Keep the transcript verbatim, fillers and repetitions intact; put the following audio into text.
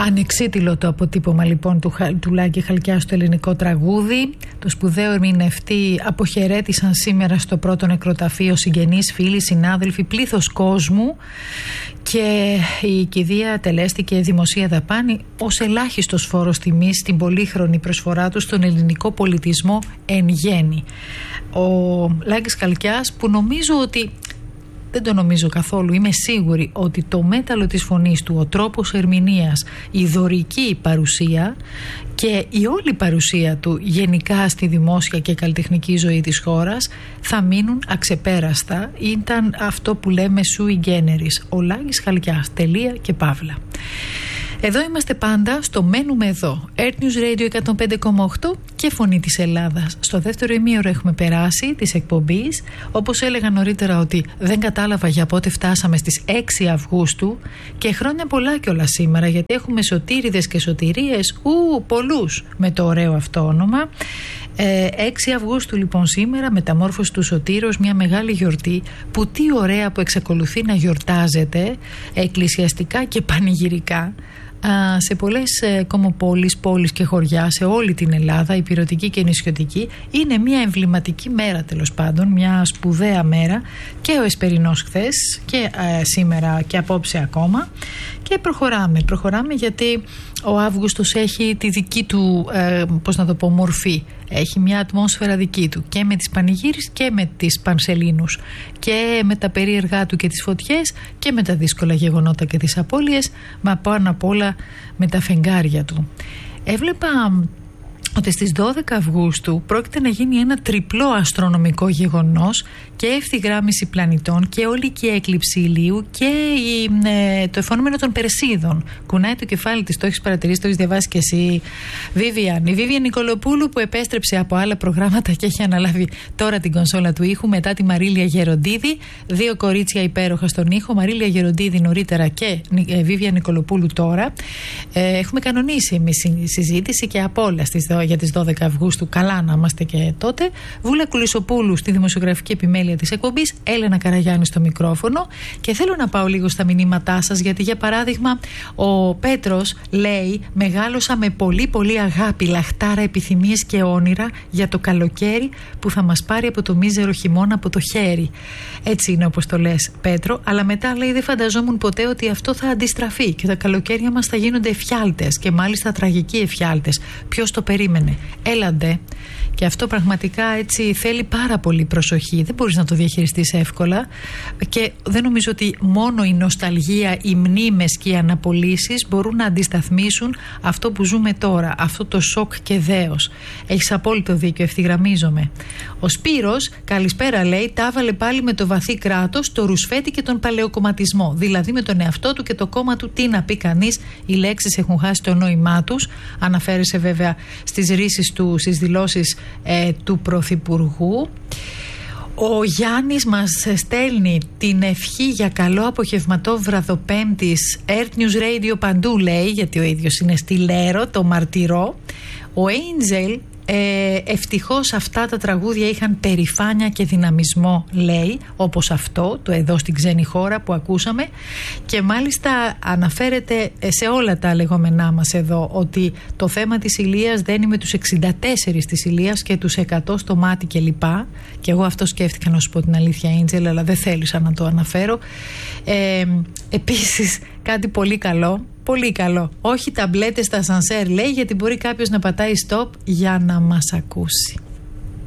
Ανεξίτηλο το αποτύπωμα λοιπόν του, του Λάκη Χαλκιά στο ελληνικό τραγούδι. Το σπουδαίο ερμηνευτή αποχαιρέτησαν σήμερα στο πρώτο νεκροταφείο συγγενείς, φίλοι, συνάδελφοι, πλήθος κόσμου, και η κηδεία τελέστηκε δημοσία δαπάνη ως ελάχιστος φόρος τιμής στην πολύχρονη προσφορά του στον ελληνικό πολιτισμό εν γέννη. Ο Λάκης Χαλκιάς, που νομίζω ότι, δεν το νομίζω καθόλου, είμαι σίγουρη ότι το μέταλλο της φωνής του, ο τρόπος ερμηνείας, η δωρική παρουσία και η όλη παρουσία του γενικά στη δημόσια και καλλιτεχνική ζωή της χώρας θα μείνουν αξεπέραστα. Ήταν αυτό που λέμε sui generis, ο Λάκης Χαλκιάς, τελεία και παύλα. Εδώ είμαστε πάντα στο Μένουμε Εδώ. Earth News Radio εκατόν πέντε κόμμα οκτώ και Φωνή της Ελλάδας. Στο δεύτερο ημίωρο έχουμε περάσει της εκπομπής. Όπως έλεγα νωρίτερα ότι δεν κατάλαβα για πότε φτάσαμε στις έξι Αυγούστου, και χρόνια πολλά κιόλας σήμερα, γιατί έχουμε σωτήριδες και σωτηρίες, ου, πολλούς με το ωραίο αυτό όνομα. Ε, έξι Αυγούστου λοιπόν σήμερα, μεταμόρφωση του Σωτήρος, μια μεγάλη γιορτή που τι ωραία που εξακολουθεί να γιορτάζεται εκκλησιαστικά και πανηγυρικά σε πολλές κομμοπόλεις, πόλεις και χωριά σε όλη την Ελλάδα, ηπειρωτική και νησιωτική. Είναι μια εμβληματική μέρα, τέλος πάντων, μια σπουδαία μέρα, και ο Εσπερινός χθες και ε, σήμερα και απόψε ακόμα, και προχωράμε, προχωράμε γιατί ο Αύγουστος έχει τη δική του, ε, πώς να το πω, μορφή. Έχει μια ατμόσφαιρα δική του, και με τις πανηγύρις και με τις πανσελίνους, και με τα περίεργά του και τις φωτιές, και με τα δύσκολα γεγονότα και τις απώλειες, μα πάνω απ' όλα με τα φεγγάρια του. Έβλεπα ότι στις δώδεκα Αυγούστου πρόκειται να γίνει ένα τριπλό αστρονομικό γεγονός, και ευθυγράμμιση πλανητών και ολική έκλειψη ηλίου και η, ε, το φαινόμενο των Περσίδων. Κουνάει το κεφάλι της, το έχεις παρατηρήσει, το έχεις διαβάσει και εσύ, Βίβιαν. Η Βίβιαν Νικολοπούλου, που επέστρεψε από άλλα προγράμματα και έχει αναλάβει τώρα την κονσόλα του ήχου μετά τη Μαρίλια Γεροντίδη. Δύο κορίτσια υπέροχα στον ήχο, Μαρίλια Γεροντίδη νωρίτερα και ε, Βίβιαν Νικολοπούλου τώρα. Ε, έχουμε κανονίσει εμείς συζήτηση και από όλα στις, για τις δώδεκα Αυγούστου. Καλά να είμαστε και τότε. Βούλα Κουλισοπούλου στη δημοσιογραφική επιμέλεια της εκπομπής, Έλενα Καραγιάννη στο μικρόφωνο, και θέλω να πάω λίγο στα μηνύματά σας, γιατί για παράδειγμα ο Πέτρος λέει: μεγάλωσα με πολύ πολύ αγάπη, λαχτάρα, επιθυμίες και όνειρα για το καλοκαίρι που θα μας πάρει από το μίζερο χειμώνα από το χέρι. Έτσι είναι, όπως το λες, Πέτρο, αλλά μετά λέει: δεν φανταζόμουν ποτέ ότι αυτό θα αντιστραφεί και τα καλοκαίρια μας θα γίνονται εφιάλτες, και μάλιστα τραγικοί εφιάλτες. Ποιος το περίμενε? Έλαντε. Και αυτό πραγματικά έτσι θέλει πάρα πολύ προσοχή. Δεν μπορείς να το διαχειριστείς εύκολα, και δεν νομίζω ότι μόνο η νοσταλγία, οι μνήμες και οι αναπολύσεις μπορούν να αντισταθμίσουν αυτό που ζούμε τώρα, αυτό το σοκ και δέος. Έχεις απόλυτο δίκιο, ευθυγραμμίζομαι. Ο Σπύρος, καλησπέρα, λέει, τα έβαλε πάλι με το βαθύ κράτος, το ρουσφέτη και τον παλαιοκομματισμό. Δηλαδή με τον εαυτό του και το κόμμα του, τι να πει κανείς, οι λέξεις έχουν χάσει το νόημά τους. Αναφέρεσε βέβαια στις ρίσεις του, στις δηλώσεις ε, του Πρωθυπουργού. Ο Γιάννης μας στέλνει την ευχή για καλό απογευματόβραδο Πέμπτης, Earth News Radio παντού, λέει, γιατί ο ίδιος είναι στη Λέρο, το μαρτυρό. Ο Angel, ε, ευτυχώς αυτά τα τραγούδια είχαν περηφάνεια και δυναμισμό, λέει, όπως αυτό, το Εδώ στην ξένη χώρα που ακούσαμε, και μάλιστα αναφέρεται σε όλα τα λεγόμενά μας εδώ ότι το θέμα της Ηλίας δένει με τους εξήντα τέσσερα της Ηλίας και τους εκατό στο μάτι κλπ. Και εγώ αυτό σκέφτηκα, να σου πω την αλήθεια, Angel, αλλά δεν θέλησα να το αναφέρω. Ε, επίσης κάτι πολύ καλό, πολύ καλό, όχι ταμπλέτες στα σανσέρ, λέει, γιατί μπορεί κάποιος να πατάει stop για να μας ακούσει.